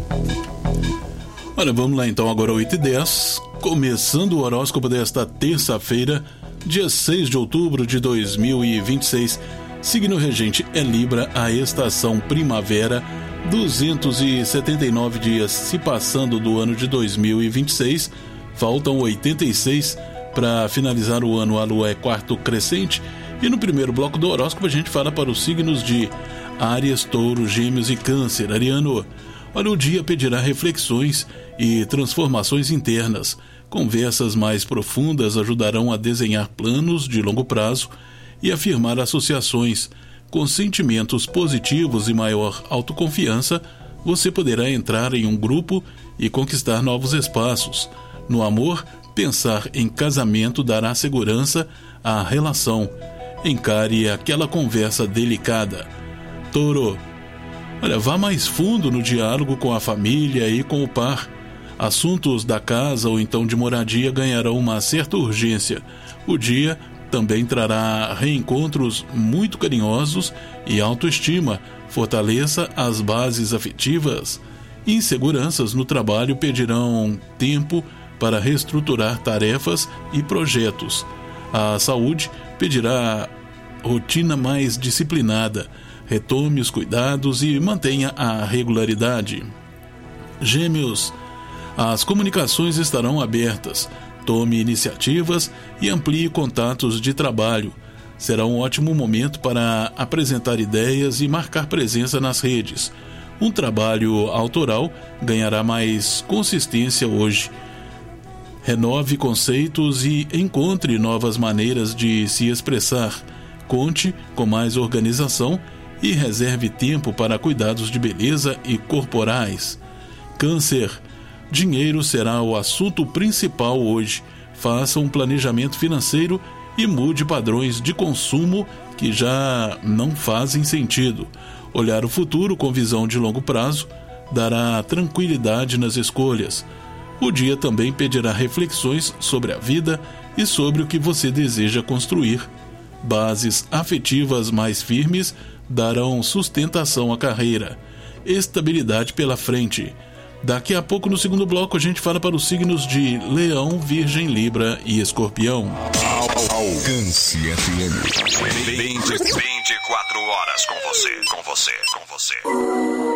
Olha, vamos lá então, agora 8h10, começando o horóscopo desta terça-feira, dia 6 de outubro de 2026. Signo regente é Libra, a estação primavera, 279 dias se passando do ano de 2026, faltam 86 para finalizar o ano. A lua é quarto crescente e no primeiro bloco do horóscopo a gente fala para os signos de Áries, Touro, Gêmeos e Câncer. Ariano, olha, o dia pedirá reflexões e transformações internas. Conversas mais profundas ajudarão a desenhar planos de longo prazo e a firmar associações. Com sentimentos positivos e maior autoconfiança, você poderá entrar em um grupo e conquistar novos espaços. No amor, pensar em casamento dará segurança à relação. Encare aquela conversa delicada. Touro, olha, vá mais fundo no diálogo com a família e com o par. Assuntos da casa ou então de moradia ganharão uma certa urgência. O dia também trará reencontros muito carinhosos e autoestima. Fortaleça as bases afetivas. Inseguranças no trabalho pedirão tempo para reestruturar tarefas e projetos. A saúde pedirá rotina mais disciplinada. Retome os cuidados e mantenha a regularidade. Gêmeos, as comunicações estarão abertas. Tome iniciativas e amplie contatos de trabalho. Será um ótimo momento para apresentar ideias e marcar presença nas redes. Um trabalho autoral ganhará mais consistência hoje. Renove conceitos e encontre novas maneiras de se expressar. Conte com mais organização e reserve tempo para cuidados de beleza e corporais. Câncer, dinheiro será o assunto principal hoje. Faça um planejamento financeiro e mude padrões de consumo que já não fazem sentido. Olhar o futuro com visão de longo prazo dará tranquilidade nas escolhas. O dia também pedirá reflexões sobre a vida e sobre o que você deseja construir. Bases afetivas mais firmes darão sustentação à carreira. Estabilidade pela frente. Daqui a pouco, no segundo bloco, a gente fala para os signos de Leão, Virgem, Libra e Escorpião. Alcance FM. 24 horas com você.